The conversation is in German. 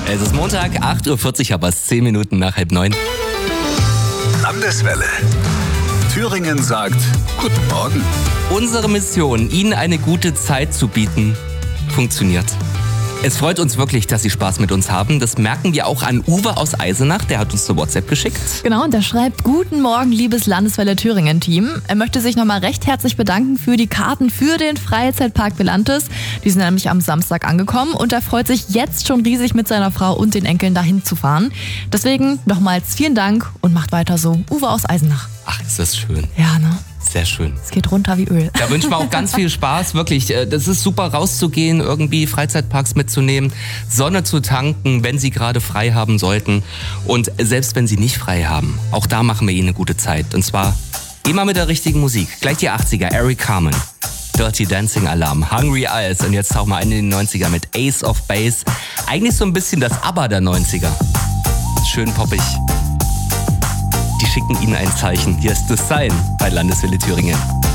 Es ist Montag, 8.40 Uhr, aber es ist 10 Minuten nach 8:30. Landeswelle. Thüringen sagt Guten Morgen. Unsere Mission, Ihnen eine gute Zeit zu bieten, funktioniert. Es freut uns wirklich, dass Sie Spaß mit uns haben. Das merken wir auch an Uwe aus Eisenach. Der hat uns eine WhatsApp geschickt. Genau, und der schreibt: Guten Morgen, liebes Landeswelle Thüringen-Team. Er möchte sich nochmal recht herzlich bedanken für die Karten für den Freizeitpark Belantes. Die sind nämlich am Samstag angekommen und er freut sich jetzt schon riesig, mit seiner Frau und den Enkeln dahin zu fahren. Deswegen nochmals vielen Dank und macht weiter so. Uwe aus Eisenach. Ach, ist das schön. Ja, ne? Sehr schön. Es geht runter wie Öl. Da wünschen wir auch ganz viel Spaß, wirklich. Das ist super, rauszugehen, irgendwie Freizeitparks mitzunehmen, Sonne zu tanken, wenn Sie gerade frei haben sollten. Und selbst wenn Sie nicht frei haben, auch da machen wir Ihnen eine gute Zeit. Und zwar immer mit der richtigen Musik. Gleich die 80er, Eric Carmen, Dirty Dancing Alarm, Hungry Eyes. Und jetzt tauchen wir ein in die 90er mit Ace of Base. Eigentlich so ein bisschen das ABBA der 90er. Schön poppig. Die schicken Ihnen ein Zeichen. Hier ist das Sein bei Landeswelle Thüringen.